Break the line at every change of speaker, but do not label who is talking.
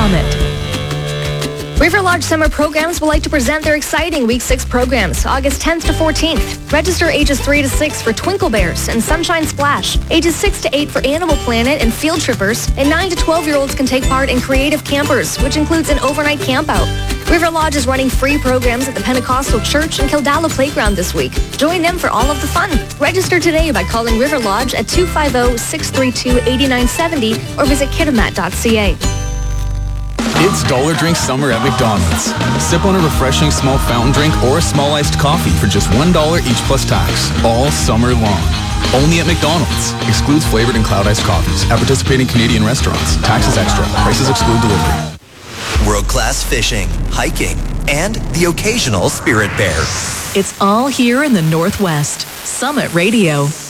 Summit.
River Lodge Summer Programs would like to present their exciting Week 6 programs, August 10th to 14th. Register ages 3 to 6 for Twinkle Bears and Sunshine Splash, ages 6 to 8 for Animal Planet and Field Trippers, and 9 to 12-year-olds can take part in Creative Campers, which includes an overnight campout. River Lodge is running free programs at the Pentecostal Church and Kildala Playground this week. Join them for all of the fun. Register today by calling River Lodge at 250-632-8970 or visit kitimat.ca.
It's Dollar Drink Summer at McDonald's. Sip on a refreshing small fountain drink or a small iced coffee for just $1 each plus tax, all summer long. Only at McDonald's. Excludes flavored and cloud iced coffees at participating Canadian restaurants. Taxes extra. Prices exclude delivery.
World-class fishing, hiking, and the occasional spirit bear.
It's all here in the Northwest. Summit Radio.